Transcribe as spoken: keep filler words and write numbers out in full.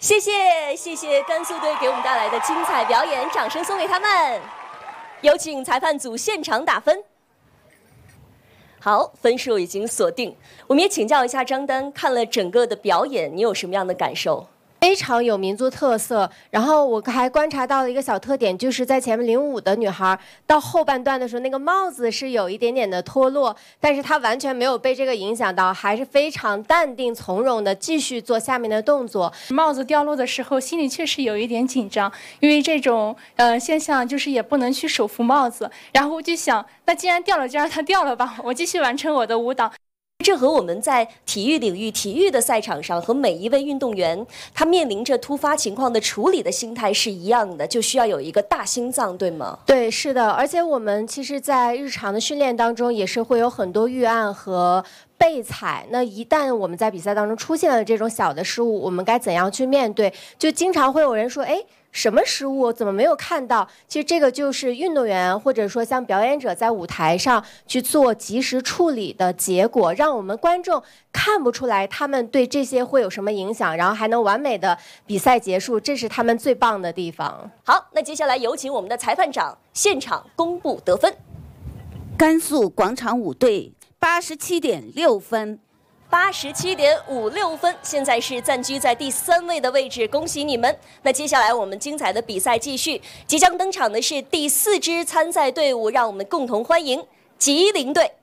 谢谢谢谢甘肃队给我们带来的精彩表演，掌声送给他们。有请裁判组现场打分。好，分数已经锁定。我们也请教一下张丹，看了整个的表演，你有什么样的感受？ 非常有民族特色，然后我还观察到了一个小特点，就是在前面领舞的女孩到后半段的时候，那个帽子是有一点点的脱落，但是她完全没有被这个影响到，还是非常淡定从容的继续做下面的动作。 帽子掉落的时候，心里确实有一点紧张，因为这种呃现象就是也不能去手扶帽子，然后我就想，那既然掉了，就让它掉了吧，我继续完成我的舞蹈。 这和我们在体育领域、体育的赛场上和每一位运动员他面临着突发情况的处理的心态是一样的，就需要有一个大心脏，对吗？ 对，是的。而且我们其实，在日常的训练当中，也是会有很多预案和备采。那一旦我们在比赛当中出现了这种小的失误，我们该怎样去面对？就经常会有人说，哎。 什么失误？怎么没有看到？其实这个就是运动员或者说像表演者在舞台上去做及时处理的结果，让我们观众看不出来他们对这些会有什么影响，然后还能完美的比赛结束，这是他们最棒的地方。 好，那接下来有请我们的裁判长现场公布得分。 甘肃广场舞队八十七点六分。 八十七点五六分，现在是暂居在第三位的位置，恭喜你们！那接下来我们精彩的比赛继续，即将登场的是第四支参赛队伍，让我们共同欢迎吉林队。